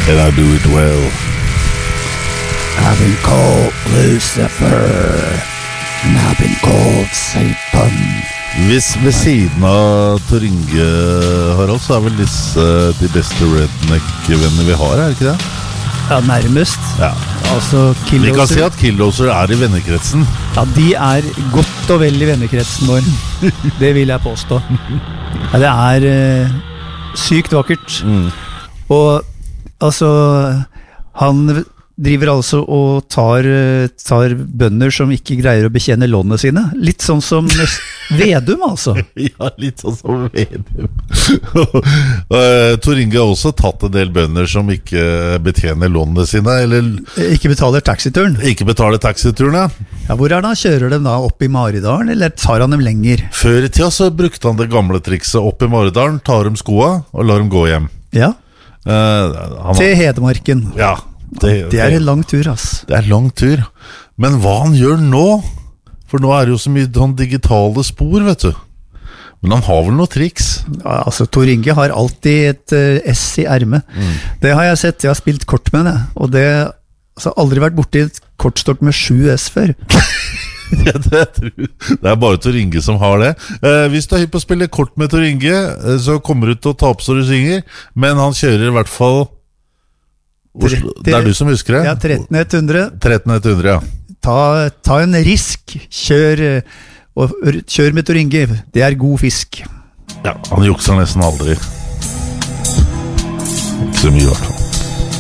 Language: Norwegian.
And I do it well. I've been called Lucifer, and I've been called Satan. Hvis ved siden av Tor Inge, Harald, så vel disse de beste redneck-venner vi har, det ikke det? Ja, nærmest. Ja. Altså, Vi kan si at Killdozer i vennekretsen. Ja, de godt og vel i vennekretsen vår. Det vil jeg påstå. Ja, det sykt vakkert. Og altså, han driver altså og tar bønder som ikke greier å betjene lånene sine. Litt sånn som Vedum, altså. Ja, litt sånn som Vedum. Tor Inge har også tatt en del bønder som ikke betjener lånene sine, eller ikke betaler taxituren. Ikke betaler taxituren, ja. Ja, hvor det han? Kjører dem da opp i Maridalen, eller tar han dem lenger? Før i tida så brukte han det gamle trikset opp i Maridalen, tar dem skoa og lar dem gå hjem. Ja, til Hedmarken. Ja. Det en lang tur, ass. Det en lang tur. Men hva han gjør nå? For nå det jo så mye digitale spor, vet du. Men han har vel noe triks? Ja, altså, Tor Inge har alltid et S i ermet. Det har jeg sett, jeg har spilt kort med det. Og det har aldri vært borte i et kortstokk med 7 S før. Ja, det bare Tor Inge som har det. Hvis du hypp på å spille kort med Tor Inge, så kommer du til å ta opp så du synger. Men han kjører i hvert fall det du som husker det? Ja, 13100. 13100, ja. Ta en risk. Kjør med Tor Inge. Det god fisk. Ja, han jukser nesten aldri. Ikke så mye i hvert fall.